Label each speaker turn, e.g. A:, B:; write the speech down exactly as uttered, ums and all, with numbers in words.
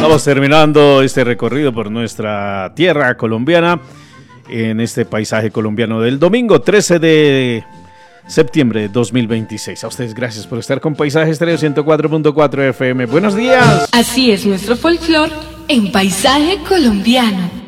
A: Estamos terminando este recorrido por nuestra tierra colombiana en este paisaje colombiano del domingo trece de septiembre de dos mil veintiséis. A ustedes gracias por estar con Paisaje Estéreo ciento cuatro punto cuatro F M. Buenos días.
B: Así es nuestro folclor en Paisaje Colombiano.